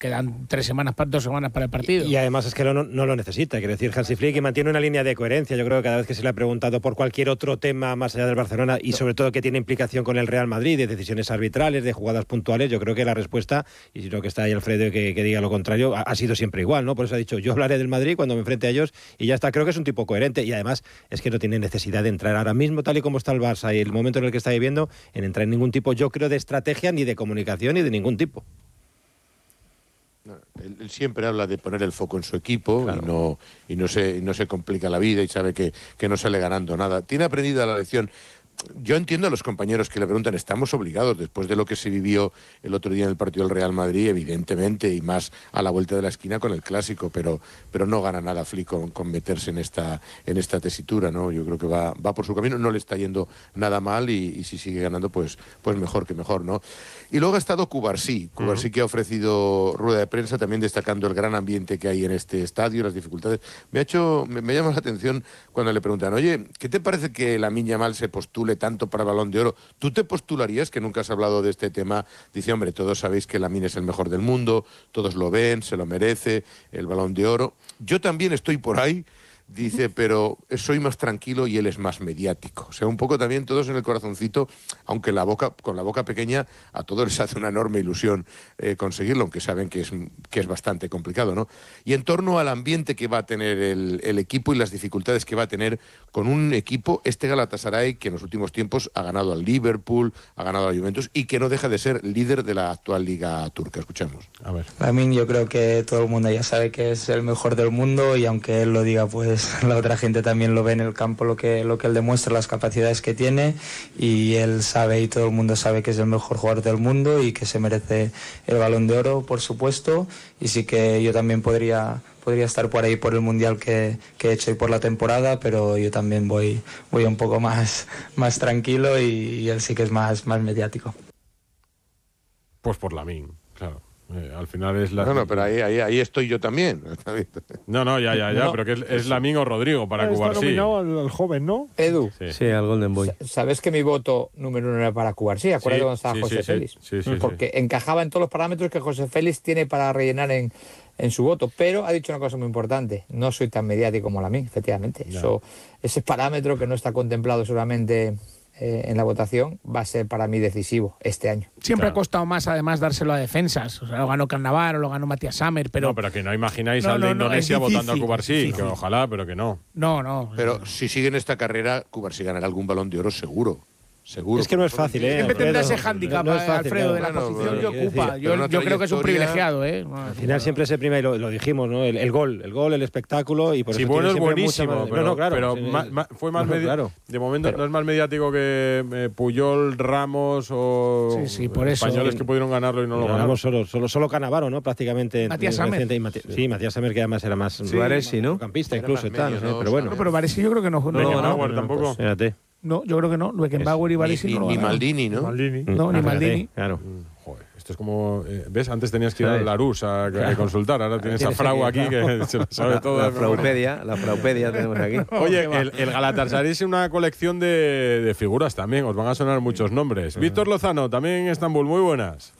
quedan 2 semanas para el partido. Y además es que no lo necesita. Quiero decir, Hansi Flick mantiene una línea de coherencia. Yo creo que cada vez que se le ha preguntado por cualquier otro tema más allá del Barcelona y sobre todo que tiene implicación con el Real Madrid, de decisiones arbitrales, de jugadas puntuales, yo creo que la respuesta, y si no que está ahí Alfredo que diga lo contrario, ha sido siempre igual, ¿no? Por eso ha dicho, yo hablaré del Madrid cuando me enfrente a ellos y ya está. Creo que es un tipo coherente y además es que no tiene necesidad de entrar ahora mismo, tal y como está el Barça y el momento en el que está viviendo, en entrar en ningún tipo, yo creo, de estrategia, ni de comunicación, ni de ningún tipo. Él siempre habla de poner el foco en su equipo, claro, y no se complica la vida y sabe que no sale ganando nada. Tiene aprendida la lección. Yo entiendo a los compañeros que le preguntan, estamos obligados, después de lo que se vivió el otro día en el partido del Real Madrid, evidentemente, y más a la vuelta de la esquina con el Clásico, pero no gana nada Flick con meterse en esta tesitura, ¿no? Yo creo que va por su camino, no le está yendo nada mal y si sigue ganando, pues mejor que mejor, ¿no? Y luego ha estado Cubarsí que ha ofrecido rueda de prensa, también destacando el gran ambiente que hay en este estadio, las dificultades. Me llama la atención cuando le preguntan, oye, ¿qué te parece que Lamine Yamal se postule tanto para Balón de Oro? ¿Tú te postularías, que nunca has hablado de este tema? Dice, hombre, todos sabéis que Lamine es el mejor del mundo, todos lo ven, se lo merece, el Balón de Oro. Yo también estoy por ahí, dice, pero soy más tranquilo y él es más mediático. O sea, un poco también todos en el corazoncito, aunque con la boca pequeña, a todos les hace una enorme ilusión conseguirlo, aunque saben que es bastante complicado, ¿no? Y en torno al ambiente que va a tener el equipo y las dificultades que va a tener con un equipo, este Galatasaray, que en los últimos tiempos ha ganado al Liverpool, ha ganado al Juventus y que no deja de ser líder de la actual liga turca. Escuchamos. A ver. Lamine, yo creo que todo el mundo ya sabe que es el mejor del mundo y aunque él lo diga, pues la otra gente también lo ve en el campo, lo que él demuestra, las capacidades que tiene, y él sabe y todo el mundo sabe que es el mejor jugador del mundo y que se merece el Balón de Oro, por supuesto, y sí que yo también podría estar por ahí por el Mundial que he hecho y por la temporada, pero yo también voy un poco más tranquilo y él sí que es más mediático. Pues por Lamine, claro. Al final es la... No, pero ahí estoy yo también. No, ya, pero que es Lamine o Rodrigo para Cubarsí. Está nominado al joven, ¿no? Edu. Sí, al Golden Boy. ¿Sabes que mi voto número 1 era para Cubarsí? Acuérdate cuando estaba José Félix. Sí, porque encajaba en todos los parámetros que José Félix tiene para rellenar en su voto, pero ha dicho una cosa muy importante: no soy tan mediático como Lamine, efectivamente. Ese parámetro que no está contemplado solamente en la votación va a ser para mí decisivo este año. Siempre ha costado más, además, dárselo a defensas. O sea, lo ganó Cannavaro, lo ganó Matías Sammer, pero... No, pero que no imagináis al de Indonesia votando a Cubarsí, que ojalá, pero que no. No. Pero si sigue en esta carrera, Cubarsí ganará algún Balón de Oro seguro. Es que no es fácil, Siempre tendrá ese hándicap, no es fácil, Alfredo, de la posición que ocupa. Yo creo que es un privilegiado, ¿eh? Al final siempre se prima, y lo dijimos, ¿no? El gol, el espectáculo, y por eso bueno, es tiene buenísimo, pero fue más mediático. De momento no es más mediático que Puyol, Ramos o por eso. españoles que pudieron ganarlo y no lo ganaron. Solo Cannavaro, ¿no? Prácticamente. Matías Sammer. Sí, Matías Sammer, que además era más Baresi, ¿no? campista incluso y tal, pero bueno. Pero Baresi yo creo que no Beckenbauer tampoco. Fíjate. No, yo creo que no. Beckenbauer y Baresi no lo Ni ganaron. Maldini, ¿no? Ni Maldini. Claro. Joder, esto es como... ¿Ves? Antes tenías que ir a Larus a consultar. Ahora tienes a Frau aquí que se lo sabe todo. La Fraupedia tenemos aquí. Oye, el Galatasaray es una colección de figuras también. Os van a sonar muchos nombres. Víctor Lozano, también en Estambul. Muy buenas.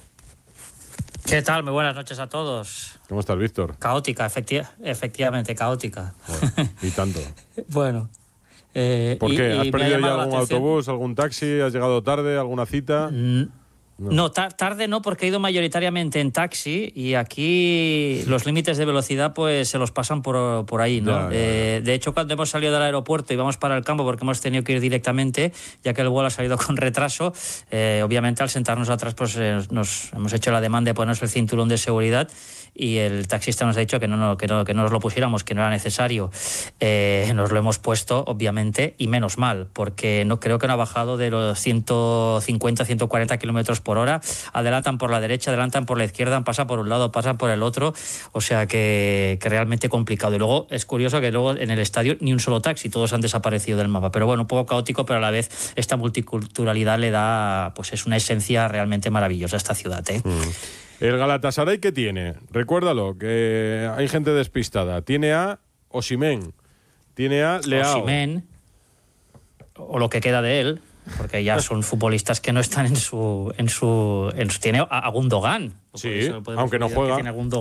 ¿Qué tal? Muy buenas noches a todos. ¿Cómo estás, Víctor? Caótica, efectivamente, caótica. Bueno, y tanto. Bueno. ¿Por qué? ¿Has perdido ya algún autobús, algún taxi? ¿Has llegado tarde? ¿Alguna cita? No, tarde no, porque he ido mayoritariamente en taxi y aquí los límites de velocidad pues se los pasan por ahí, ¿no? De hecho, cuando hemos salido del aeropuerto y vamos para el campo, porque hemos tenido que ir directamente, ya que el vuelo ha salido con retraso, obviamente al sentarnos atrás pues nos hemos hecho la demanda de ponernos el cinturón de seguridad y el taxista nos ha dicho que no nos lo pusiéramos, que no era necesario. Nos lo hemos puesto, obviamente, y menos mal, porque creo que no ha bajado de los 150, 140 kilómetros por hora. Adelantan por la derecha, adelantan por la izquierda, pasan por un lado, pasan por el otro, o sea que realmente complicado. Y luego es curioso que luego en el estadio ni un solo taxi, todos han desaparecido del mapa. Pero bueno, un poco caótico, pero a la vez esta multiculturalidad le da, pues es una esencia realmente maravillosa a esta ciudad, ¿eh? ¿El Galatasaray qué tiene? Recuérdalo, que hay gente despistada. Tiene a Osimhen, tiene a Leao. Osimhen, o lo que queda de él. porque ya son futbolistas que no están en su tiene a Gundogan. Sí, aunque no juega.